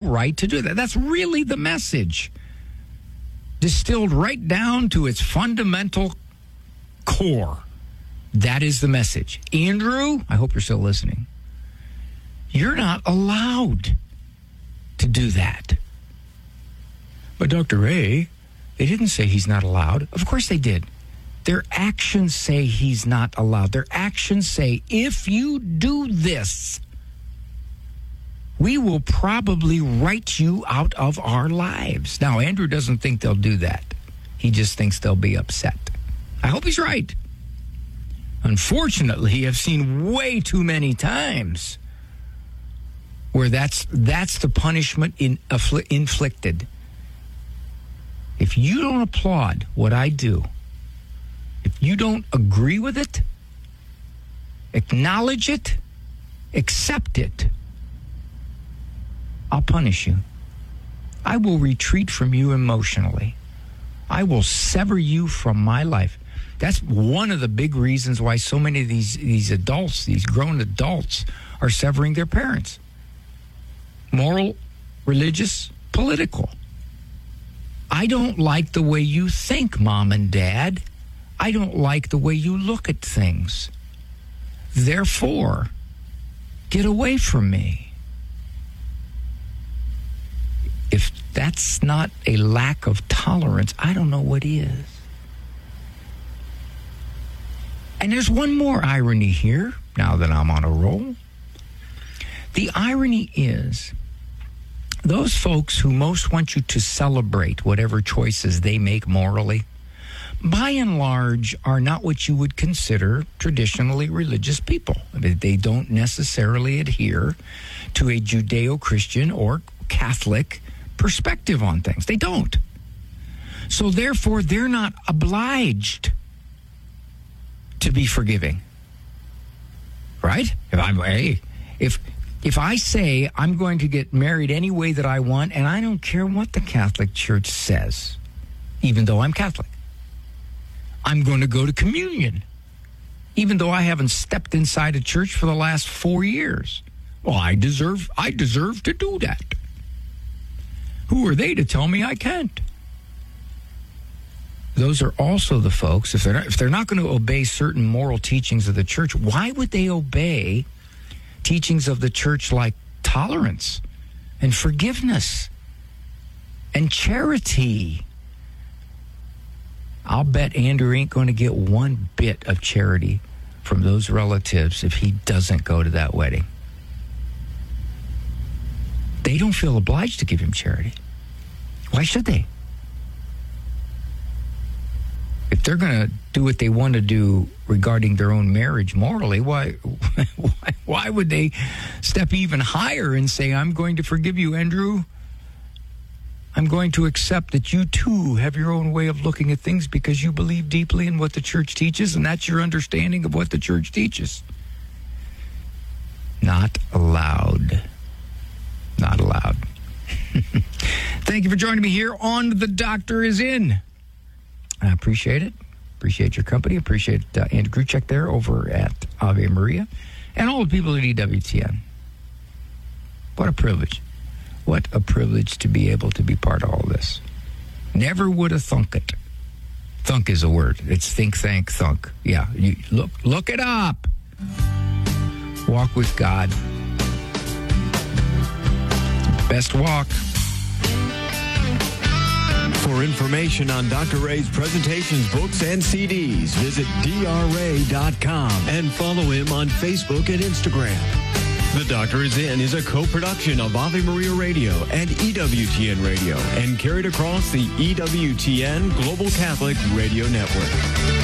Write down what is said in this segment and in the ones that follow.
right to do that. That's really the message. Distilled right down to its fundamental core. That is the message. Andrew, I hope you're still listening. You're not allowed to do that. But Dr. Ray, they didn't say he's not allowed. Of course they did. Their actions say he's not allowed. Their actions say, if you do this, we will probably write you out of our lives. Now, Andrew doesn't think they'll do that. He just thinks they'll be upset. I hope he's right. Unfortunately, I've seen way too many times where that's the punishment inflicted. If you don't applaud what I do, if you don't agree with it, acknowledge it, accept it, I'll punish you. I will retreat from you emotionally. I will sever you from my life. That's one of the big reasons why so many of these adults, these grown adults, are severing their parents. Moral, religious, political. I don't like the way you think, Mom and Dad. I don't like the way you look at things. Therefore, get away from me. If that's not a lack of tolerance, I don't know what is. And there's one more irony here, now that I'm on a roll. The irony is, those folks who most want you to celebrate whatever choices they make morally, by and large, are not what you would consider traditionally religious people. They don't necessarily adhere to a Judeo-Christian or Catholic perspective on things. They don't. So therefore, they're not obliged to be forgiving. Right? If I say I'm going to get married any way that I want, and I don't care what the Catholic Church says, even though I'm Catholic, I'm going to go to communion, even though I haven't stepped inside a church for the last 4 years. Well, I deserve to do that. Who are they to tell me I can't? Those are also the folks, if they're not going to obey certain moral teachings of the church, why would they obey teachings of the church like tolerance and forgiveness and charity? I'll bet Andrew ain't going to get one bit of charity from those relatives if he doesn't go to that wedding. They don't feel obliged to give him charity. Why should they? If they're going to do what they want to do regarding their own marriage morally, why would they step even higher and say, I'm going to forgive you, Andrew? I'm going to accept that you too have your own way of looking at things because you believe deeply in what the church teaches, and that's your understanding of what the church teaches. Not allowed. Not allowed. Thank you for joining me here on The Doctor Is In. I appreciate it. Appreciate your company. Appreciate Andrew Gruchek there over at Ave Maria and all the people at EWTN. What a privilege. What a privilege to be able to be part of all this. Never would have thunk it. Thunk is a word. It's think, thank, thunk. Yeah, you look it up. Walk with God. Best walk. For information on Dr. Ray's presentations, books, and CDs, visit drray.com and follow him on Facebook and Instagram. The Doctor Is In is a co-production of Ave Maria Radio and EWTN Radio and carried across the EWTN Global Catholic Radio Network.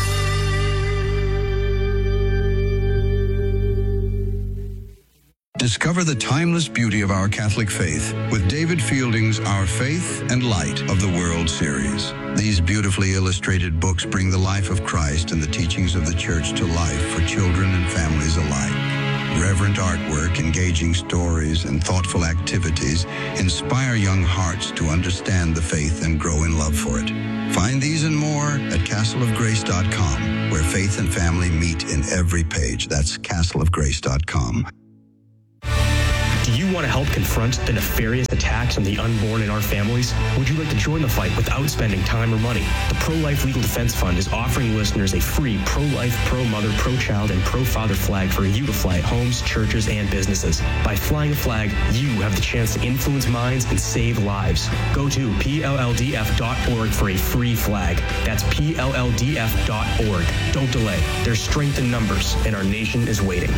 Discover the timeless beauty of our Catholic faith with David Fielding's Our Faith and Light of the World series. These beautifully illustrated books bring the life of Christ and the teachings of the Church to life for children and families alike. Reverent artwork, engaging stories, and thoughtful activities inspire young hearts to understand the faith and grow in love for it. Find these and more at castleofgrace.com, where faith and family meet in every page. That's castleofgrace.com. Do you want to help confront the nefarious attacks on the unborn in our families? Would you like to join the fight without spending time or money? The Pro-Life Legal Defense Fund is offering listeners a free pro-life, pro-mother, pro-child, and pro-father flag for you to fly at homes, churches, and businesses. By flying a flag, you have the chance to influence minds and save lives. Go to PLLDF.org for a free flag. That's PLLDF.org. Don't delay. There's strength in numbers, and our nation is waiting.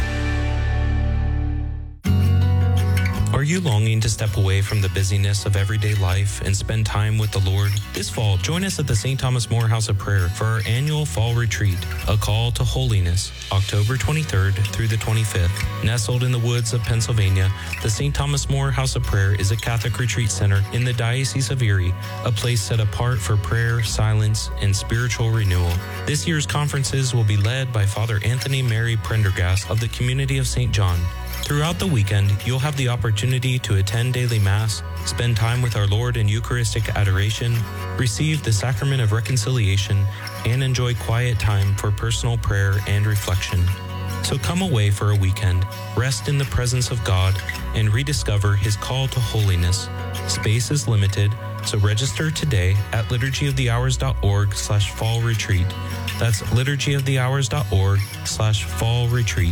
Are you longing to step away from the busyness of everyday life and spend time with the Lord? This fall, join us at the St. Thomas More House of Prayer for our annual Fall Retreat, A Call to Holiness, October 23rd through the 25th. Nestled in the woods of Pennsylvania, the St. Thomas More House of Prayer is a Catholic retreat center in the Diocese of Erie, a place set apart for prayer, silence, and spiritual renewal. This year's conferences will be led by Father Anthony Mary Prendergast of the Community of St. John. Throughout the weekend, you'll have the opportunity to attend daily Mass, spend time with our Lord in Eucharistic adoration, receive the Sacrament of Reconciliation, and enjoy quiet time for personal prayer and reflection. So come away for a weekend, rest in the presence of God, and rediscover His call to holiness. Space is limited, so register today at liturgyofthehours.org/fall retreat. That's liturgyofthehours.org/fall retreat.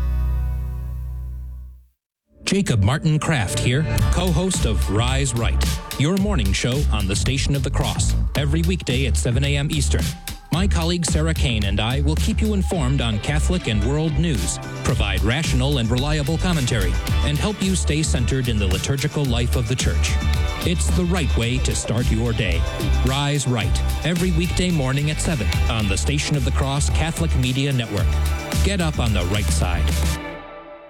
Jacob Martin Kraft here, co-host of Rise Right, your morning show on the Station of the Cross, every weekday at 7 a.m. Eastern. My colleague Sarah Kane and I will keep you informed on Catholic and world news, provide rational and reliable commentary, and help you stay centered in the liturgical life of the Church. It's the right way to start your day. Rise Right, every weekday morning at 7 on the Station of the Cross Catholic Media Network. Get up on the right side.